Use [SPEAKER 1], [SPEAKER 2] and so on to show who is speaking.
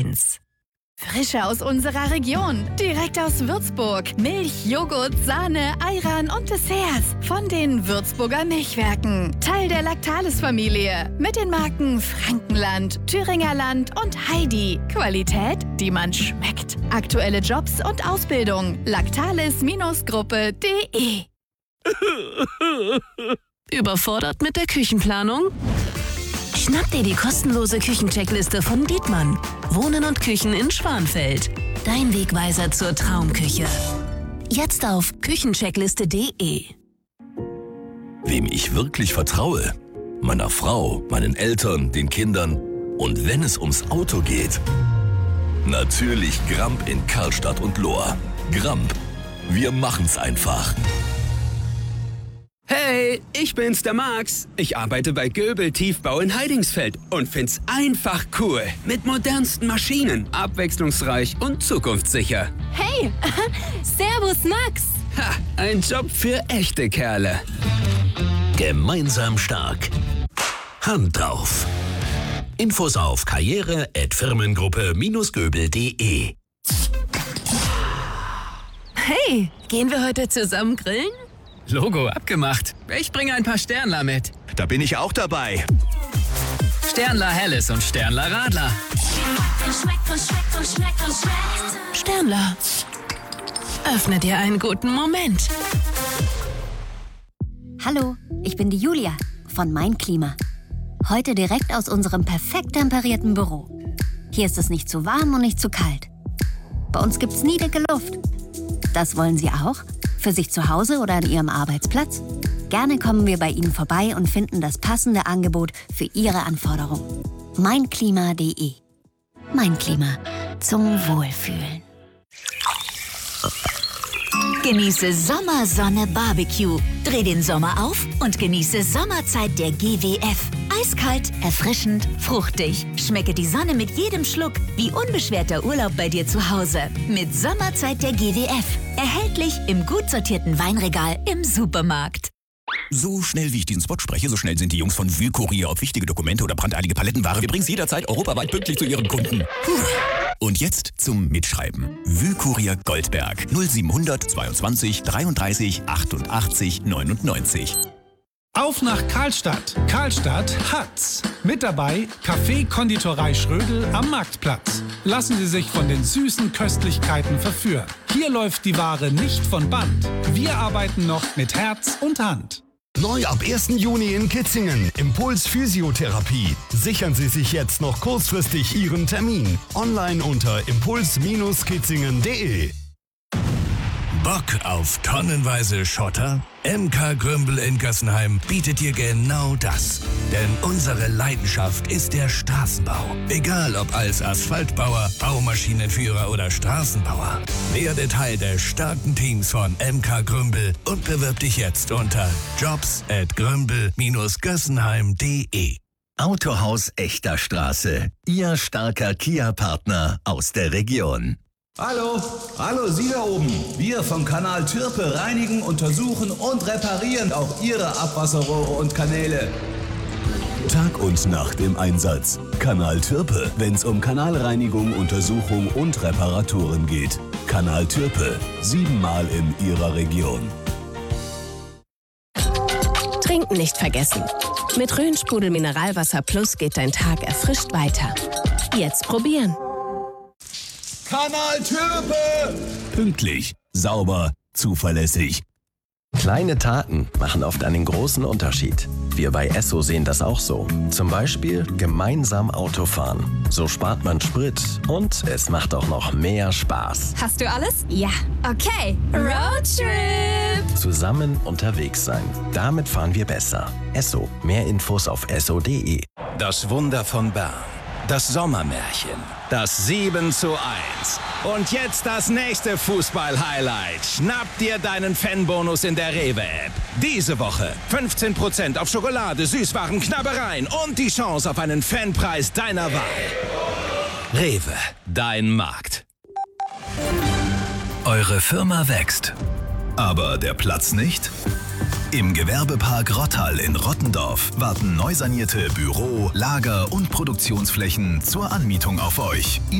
[SPEAKER 1] 1. Frische aus unserer Region, direkt aus Würzburg. Milch, Joghurt, Sahne, Ayran und Desserts von den Würzburger Milchwerken. Teil der Lactalis-Familie mit den Marken Frankenland, Thüringerland und Heidi. Qualität, die man schmeckt. Aktuelle Jobs und Ausbildung. Lactalis-gruppe.de.
[SPEAKER 2] Überfordert mit der Küchenplanung? Schnapp dir die kostenlose Küchencheckliste von Dietmann. Wohnen und Küchen in Schwanfeld. Dein Wegweiser zur Traumküche. Jetzt auf küchencheckliste.de.
[SPEAKER 3] Wem ich wirklich vertraue? Meiner Frau, meinen Eltern, den Kindern und wenn es ums Auto geht? Natürlich Gramp in Karlstadt und Lohr. Gramp, wir machen's einfach.
[SPEAKER 4] Hey, ich bin's, der Max. Ich arbeite bei Göbel Tiefbau in Heidingsfeld und find's einfach cool. Mit modernsten Maschinen, abwechslungsreich und zukunftssicher.
[SPEAKER 5] Hey, servus Max.
[SPEAKER 4] Ha, ein Job für echte Kerle.
[SPEAKER 6] Gemeinsam stark. Hand drauf. Infos auf karriere@firmengruppe-göbel.de.
[SPEAKER 2] Hey, gehen wir heute zusammen grillen?
[SPEAKER 4] Logo abgemacht. Ich bringe ein paar Sternler mit.
[SPEAKER 7] Da bin ich auch dabei.
[SPEAKER 4] Sternler Helles und Sternler Radler.
[SPEAKER 2] Sternler. Öffne dir einen guten Moment.
[SPEAKER 8] Hallo, ich bin die Julia von Mein Klima. Heute direkt aus unserem perfekt temperierten Büro. Hier ist es nicht zu warm und nicht zu kalt. Bei uns gibt's nie dicke Luft. Das wollen Sie auch? Für sich zu Hause oder an Ihrem Arbeitsplatz? Gerne kommen wir bei Ihnen vorbei und finden das passende Angebot für Ihre Anforderungen. Meinklima.de. Mein Klima. Zum Wohlfühlen.
[SPEAKER 9] Genieße Sommersonne Barbecue. Dreh den Sommer auf und genieße Sommerzeit der GWF. Eiskalt, erfrischend, fruchtig. Schmecke die Sonne mit jedem Schluck, wie unbeschwerter Urlaub bei dir zu Hause. Mit Sommerzeit der GWF. Erhältlich im gut sortierten Weinregal im Supermarkt.
[SPEAKER 10] So schnell wie ich diesen Spot spreche, so schnell sind die Jungs von Wühlkurier, ob wichtige Dokumente oder brandeilige Palettenware. Wir bringen es jederzeit europaweit pünktlich zu ihren Kunden. Und jetzt zum Mitschreiben. Wühlkurier Goldberg 0700 22 33 88 99.
[SPEAKER 11] Auf nach Karlstadt. Karlstadt hat's. Mit dabei Café Konditorei Schrödel am Marktplatz. Lassen Sie sich von den süßen Köstlichkeiten verführen. Hier läuft die Ware nicht von Band. Wir arbeiten noch mit Herz und Hand.
[SPEAKER 12] Neu ab 1. Juni in Kitzingen. Impuls Physiotherapie. Sichern Sie sich jetzt noch kurzfristig Ihren Termin. Online unter impuls-kitzingen.de.
[SPEAKER 6] Bock auf tonnenweise Schotter? MK Grümbel in Gössenheim bietet dir genau das. Denn unsere Leidenschaft ist der Straßenbau. Egal ob als Asphaltbauer, Baumaschinenführer oder Straßenbauer. Werde Teil des starken Teams von MK Grümbel und bewirb dich jetzt unter jobs@grümbel-gössenheim.de.
[SPEAKER 3] Autohaus Echter Straße. Ihr starker Kia-Partner aus der Region.
[SPEAKER 13] Hallo, Sie da oben. Wir vom Kanal Türpe reinigen, untersuchen und reparieren auch Ihre Abwasserrohre und Kanäle.
[SPEAKER 12] Tag und Nacht im Einsatz. Kanal Türpe, wenn's um Kanalreinigung, Untersuchung und Reparaturen geht. Kanal Türpe, 7-mal in Ihrer Region.
[SPEAKER 2] Trinken nicht vergessen. Mit Rhön-Sprudel Mineralwasser Plus geht dein Tag erfrischt weiter. Jetzt probieren.
[SPEAKER 13] Kanal Türpe!
[SPEAKER 12] Pünktlich, sauber, zuverlässig.
[SPEAKER 14] Kleine Taten machen oft einen großen Unterschied. Wir bei Esso sehen das auch so. Zum Beispiel gemeinsam Autofahren. So spart man Sprit und es macht auch noch mehr Spaß.
[SPEAKER 5] Hast du alles? Ja. Okay, Roadtrip!
[SPEAKER 14] Zusammen unterwegs sein. Damit fahren wir besser. Esso. Mehr Infos auf esso.de.
[SPEAKER 6] Das Wunder von Bern. Das Sommermärchen. Das 7:1. Und jetzt das nächste Fußball-Highlight. Schnapp dir deinen Fanbonus in der Rewe-App. Diese Woche 15% auf Schokolade, Süßwaren, Knabbereien und die Chance auf einen Fanpreis deiner Wahl. Rewe, dein Markt.
[SPEAKER 3] Eure Firma wächst. Aber der Platz nicht? Im Gewerbepark Rottal in Rottendorf warten neu sanierte Büro-, Lager- und Produktionsflächen zur Anmietung auf euch.